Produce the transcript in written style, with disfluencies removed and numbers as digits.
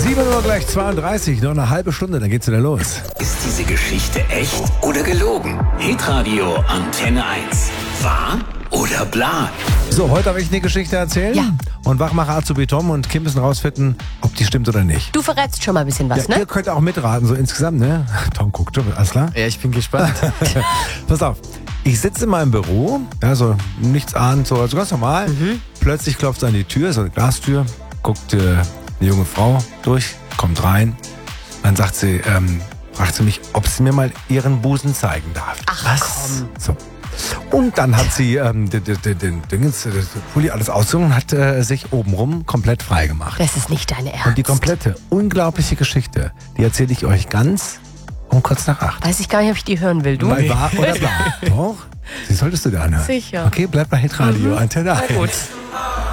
7 Uhr gleich 32, noch eine halbe Stunde, dann geht's wieder los. Ist diese Geschichte echt oder gelogen? Hitradio Antenne 1. Wahr oder bla? So, heute habe ich eine Geschichte erzählt. Ja. Und Wachmacher Azubi Tom und Kim müssen rausfinden, ob die stimmt oder nicht. Du verrätst schon mal ein bisschen was, Ja, ne? ihr könnt auch mitraten, so insgesamt, ne? Tom guckt schon, alles klar? Ja, ich bin gespannt. Pass auf, ich sitze in meinem Büro, ja, so nichts ahnt, so also ganz normal. Plötzlich klopft es an die Tür, so eine Glastür, guckt eine junge Frau durch, kommt rein. Dann sagt sie, fragt sie mich, ob sie mir mal ihren Busen zeigen darf. Ach, komm. So. Und dann hat sie den Pulli alles ausgezogen und hat sich obenrum komplett frei gemacht. Das ist nicht dein Ernst. Und die komplette, unglaubliche Geschichte, die erzähle ich euch ganz um kurz nach 8. Weiß ich gar nicht, ob ich die hören will, du? Bei Wahr oder Blau. Doch, die solltest du dir anhören. Sicher. Okay, bleib bei Hitradio, Antenne 1. Gut.